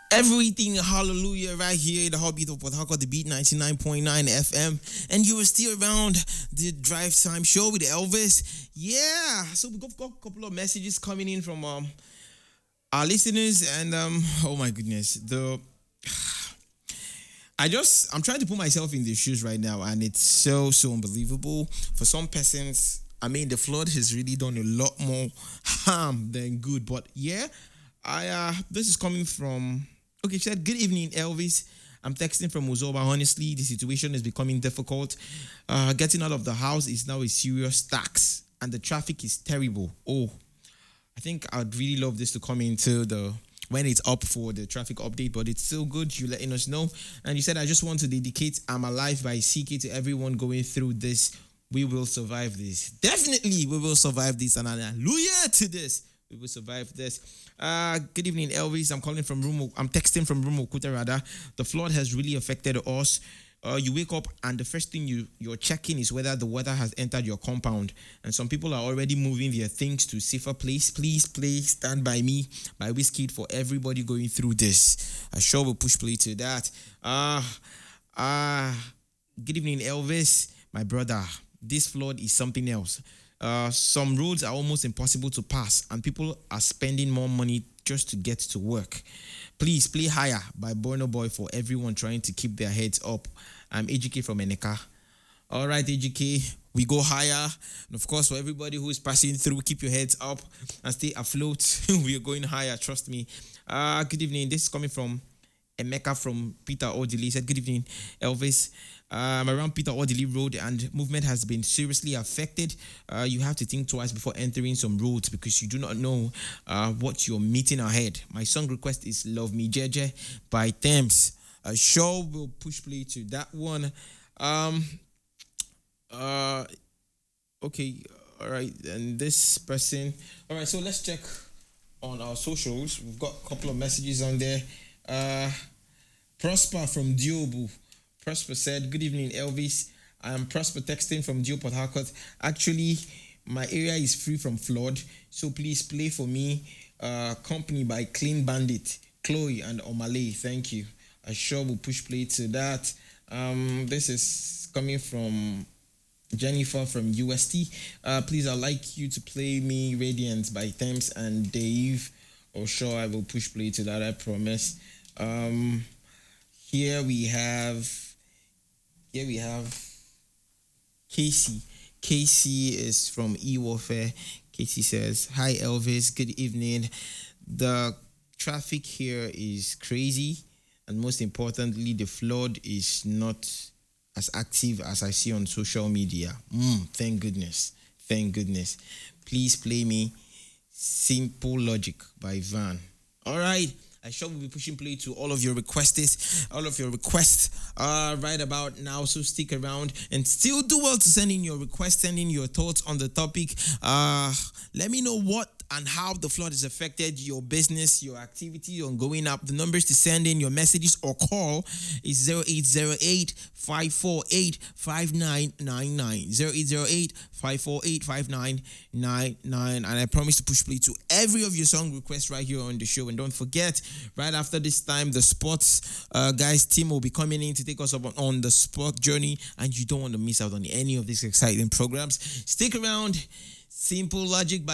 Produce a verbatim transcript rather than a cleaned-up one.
Everything hallelujah right here in the heartbeat of Port Harcourt, the beat ninety-nine point nine F M. And you are still around the Drive Time Show with Elvis. Yeah. So we've got, got a couple of messages coming in from um our listeners, and um oh my goodness. The I just I'm trying to put myself in their shoes right now, and it's so so unbelievable. For some persons, I mean the flood has really done a lot more harm than good. But yeah, I uh this is coming from okay, she said, good evening, Elvis. I'm texting from Uzoba. Honestly, the situation is becoming difficult. Uh, getting out of the house is now a serious tax, and the traffic is terrible. Oh, I think I'd really love this to come into the when it's up for the traffic update, but it's still good you letting us know. And you said, I just want to dedicate I'm Alive by C K to everyone going through this. We will survive this. Definitely, we will survive this, and hallelujah to this. We will survive this. Uh, good evening, Elvis. I'm calling from Rumo. I'm texting from Rumo Kuta rather. The flood has really affected us. Uh, you wake up and the first thing you, you're checking is whether the water has entered your compound. And some people are already moving their things to safer place. Please, please stand by me by Wizkid for everybody going through this. I sure will push play to that. Ah, uh, ah. Uh, good evening, Elvis, my brother. This flood is something else. Uh, some roads are almost impossible to pass, and people are spending more money just to get to work. Please play Higher by Burna Boy for everyone trying to keep their heads up. I'm A G K from Eneka. All right, A G K, we go higher. And of course, for everybody who is passing through, keep your heads up and stay afloat. We are going higher, trust me. Uh, good evening. This is coming from Emeka from Peter Odili. He said, good evening, Elvis. Um, around Peter Odili Road, and movement has been seriously affected. Uh, you have to think twice before entering some roads because you do not know uh, what you're meeting ahead. My song request is Love Me Jeje by Thames. I sure will push play to that one. Um, uh, okay, all right, and this person. All right, so let's check on our socials. We've got a couple of messages on there. Uh, Prosper from Diobu. Prosper said, good evening, Elvis. I am Prosper texting from Dio Port Harcourt. Actually, my area is free from flood, so please play for me uh, Company by Clean Bandit, Chloe and Omale. Thank you. I sure will push play to that. Um, this is coming from Jennifer from U S T. Uh, please, I'd like you to play me Radiant by Thames and Dave. Or sure, I will push play to that, I promise. Um, here we have... Here we have Casey. Casey is from E-Warfare. Casey says, hi, Elvis. Good evening. The traffic here is crazy. And most importantly, the flood is not as active as I see on social media. Mm, thank goodness. Thank goodness. Please play me Simple Logic by Van. All right. I sure will be pushing play to all of your requests, all of your requests uh, right about now. So stick around and still do well to send in your requests, send in your thoughts on the topic. Uh, let me know what and how the flood has affected your business, your activity on going up. The numbers to send in your messages or call is zero eight zero eight, five four eight, five nine nine nine. zero eight zero eight, five four eight, five nine nine nine. And I promise to push play to every of your song requests right here on the show. And don't forget, right after this time, the sports uh, guys team will be coming in to take us up on, on the sport journey. And you don't want to miss out on any of these exciting programs. Stick around. Simple Logic by